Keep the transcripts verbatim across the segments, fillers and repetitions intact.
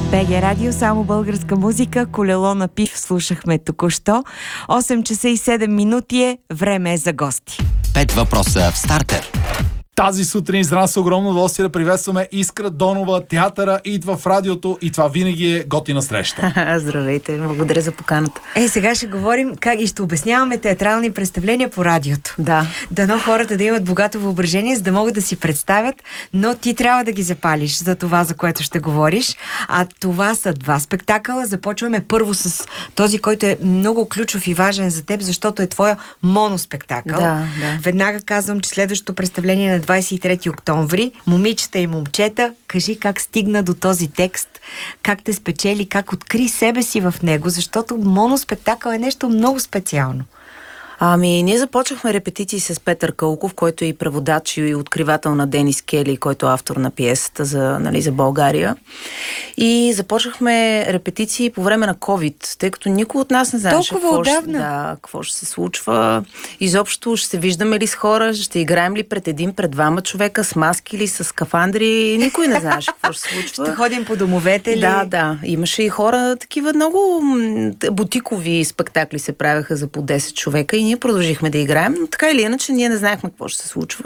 Б Г Радио, само българска музика, колело на пив слушахме току-що. осем часа и седем минути е, време е за гости. Пет въпроса в стартер. Тази сутрин за нас е огромно удоволствие да приветстваме Искра Донова. Театъра идва в радиото и това винаги е готина среща. Здравейте, благодаря за поканата. Е, сега ще говорим как и ще обясняваме театрални представления по радиото. Да. Дано хората да имат богато въображение, за да могат да си представят, но ти трябва да ги запалиш за това, за което ще говориш. А това са два спектакъла. Започваме първо с този, който е много ключов и важен за теб, защото е твоя моноспектакъл. Да, да. Веднага казвам, че следващото представление на двадесет и трети октомври, Момичета и момчета, кажи как стигна до този текст, как те спечели, как откри себе си в него, защото моноспектакъл е нещо много специално. Ами, ние започнахме репетиции с Петър Кълков, който е и преводач и откривател на Денис Кели, който е автор на пиесата за, нали, за България. И започнахме репетиции по време на COVID, тъй като никой от нас не знаеше какво ще, да, какво ще се случва. Изобщо ще се виждаме ли с хора, ще играем ли пред един, пред двама човека, с маски или с скафандри. Никой не знаеше какво ще се случва. Ще ходим по домовете ли? Да, да. Имаше и хора, такива много бутикови спектакли се правяха за по десет човека и ние продължихме да играем, но така или иначе ние не знаехме какво ще се случва.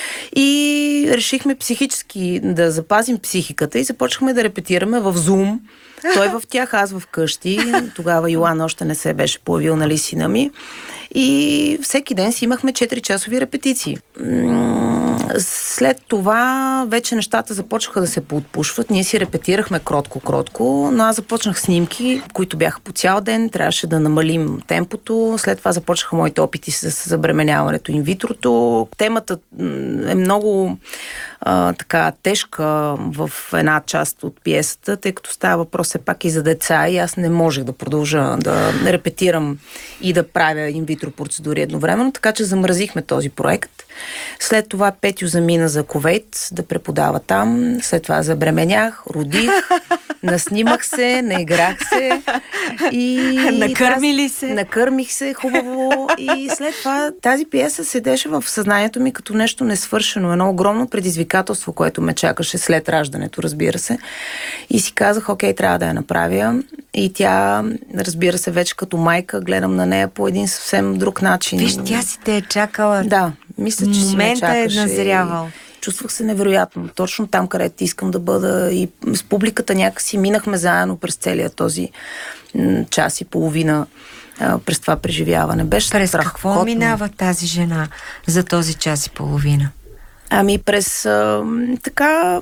И решихме психически да запазим психиката и започнахме да репетираме в Zoom. Той в тях, аз в къщи. Тогава Йоан още не се беше появил, нали, сина ми. И всеки ден си имахме четири часови репетиции. След това вече нещата започнаха да се поотпушват. Ние си репетирахме кротко-кротко, но аз започнах снимки, които бяха по цял ден. Трябваше да намалим темпото. След това започнаха моите опити с забременяването инвитрото. Темата е много а, така тежка в една част от пиесата, тъй като става въпрос все пак и за деца и аз не можех да продължа да репетирам и да правя инвитро процедури едновременно, така че замразихме този проект. След това Петю замина за Кувейт да преподава там. След това забременях, родих, наснимах се, наиграх се. И накърми ли се? Накърмих се хубаво. И след това тази пиеса седеше в съзнанието ми като нещо несвършено. Едно огромно предизвикателство, което ме чакаше след раждането, разбира се. И си казах, окей, трябва да я направя. И тя, разбира се, вече като майка, гледам на нея по един съвсем друг начин. Виж, тя си те е чакала. Да, мисля, че си ме чакаше. Е назрявал. Чувствах се невероятно. Точно там, където искам да бъда. И с публиката някакси минахме заедно през целия този м- час и половина а, през това преживяване. Беше през страхотно. Какво минава тази жена за този час и половина? Ами през а, така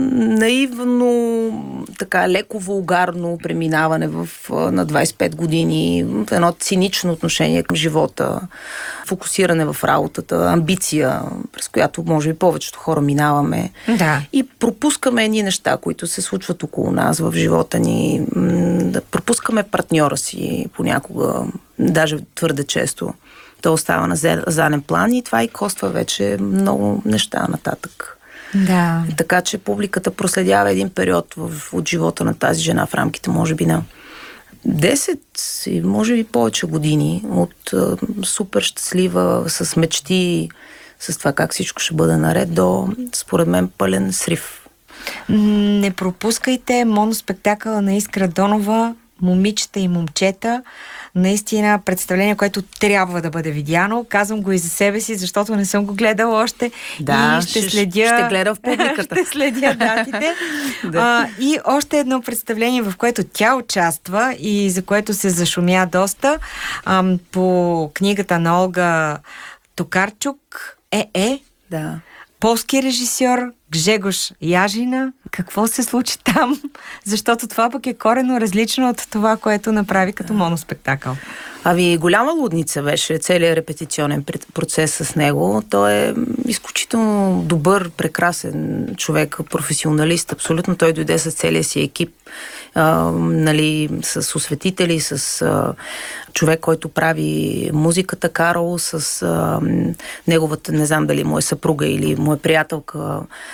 наивно, така леко вулгарно преминаване в, а, на двадесет и пет години, в едно цинично отношение към живота, фокусиране в работата, амбиция, през която може би повечето хора минаваме. Да. И пропускаме едни неща, които се случват около нас в живота ни. Да пропускаме партньора си понякога, даже твърде често. То остава на заден план и това и коства вече много неща нататък. Да. Така че публиката проследява един период в, от живота на тази жена в рамките, може би, на десет и може би повече години от а, супер щастлива, с мечти, с това как всичко ще бъде наред, до, според мен, пълен срив. Не пропускайте моноспектакъла на Искра Донова, Момичета и момчета. Наистина представление, което трябва да бъде видяно. Казвам го и за себе си, защото не съм го гледала още. Да, и ще, ще следя... ще гледа в публиката. Ще следя датите. да. а, и още едно представление, в което тя участва и за което се зашумя доста. А, по книгата на Олга Токарчук. Е, е. Да. Полски режисьор Гжегош Яжина. Какво се случи там? Защото това пък е коренно различно от това, което направи като моноспектакъл. Ами, голяма лудница беше целият репетиционен процес с него. Той е изключително добър, прекрасен човек, професионалист. Абсолютно той дойде с целия си екип, а, нали, с осветители, с а, човек, който прави музиката, Карл, с а, неговата, не знам дали му е съпруга или му е приятелка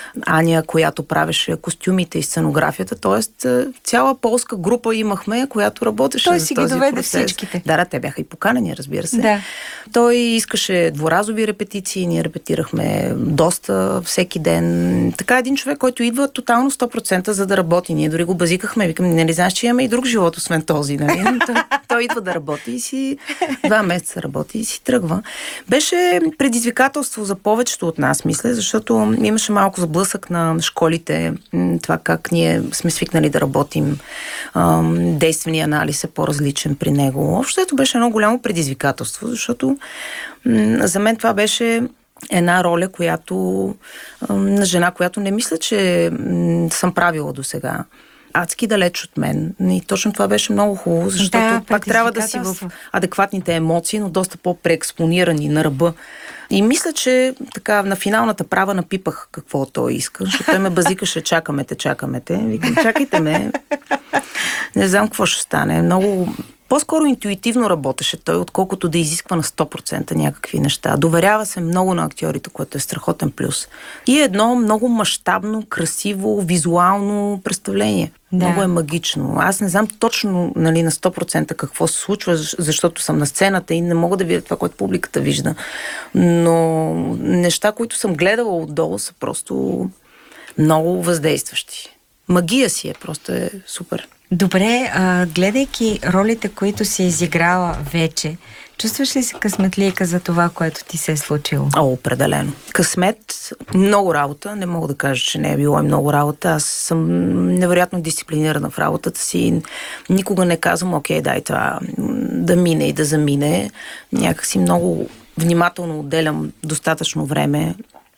Аня, която правеше костюмите и сценографията, т.е. цяла полска група имахме, която работеше Той за си ги този доведе процес. всичките. Да, да, те бяха и поканени, разбира се. Да. Той искаше дворазови репетиции, ние репетирахме доста всеки ден. Така един човек, който идва тотално сто процента за да работи. Ние дори го базикахме, викам, не ли знаеш, че имаме и друг живот, освен този, нали? той, той идва да работи и си два месеца работи и си тръгва. Беше предизвикателство за повечето от нас, мисля, защото имаше малко сблъсък на школите, това как ние сме свикнали да работим. Действения анализ е по-различен при него. Общо ето беше едно голямо предизвикателство, защото м- за мен това беше една роля, която на жена, която не мисля, че м- съм правила до сега. Адски далеч от мен. И точно това беше много хубаво, защото да, пак трябва да си в адекватните емоции, но доста по-преекспонирани на ръба. И мисля, че така на финалната права напипах какво той иска, защото той ме базикаше, чакаме те, чакаме те. Викам, чакайте ме. Не знам какво ще стане. Много... По-скоро интуитивно работеше той, отколкото да изисква на сто процента някакви неща. Доверява се много на актьорите, което е страхотен плюс. И едно много мащабно, красиво, визуално представление. Да. Много е магично. Аз не знам точно, нали, на сто процента какво се случва, защото съм на сцената и не мога да видя това, което публиката вижда. Но неща, които съм гледала отдолу, са просто много въздействащи. Магия си е, просто е супер. Добре, а, гледайки ролите, които си изиграла вече, чувстваш ли се късметлийка за това, което ти се е случило? О, определено. Късмет, много работа. Не мога да кажа, че не е било и много работа. Аз съм невероятно дисциплинирана в работата си. Никога не казвам, окей, дай това да мине и да замине. Някакси много внимателно отделям достатъчно време,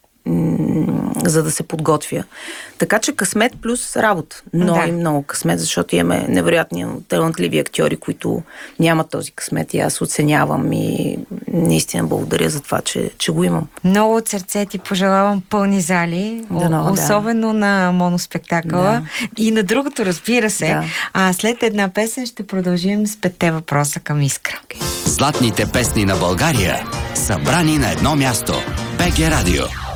за да се подготвя. Така че късмет плюс работа. Но да. И много късмет, защото имаме невероятни талантливи актьори, които нямат този късмет и аз оценявам и наистина благодаря за това, че, че го имам. Много от сърце ти пожелавам пълни зали, да, особено да. На моноспектакъла да. И на другото, разбира се. Да. А след една песен ще продължим с петте въпроса към Искра. Златните песни на България, събрани на едно място. БГ Радио.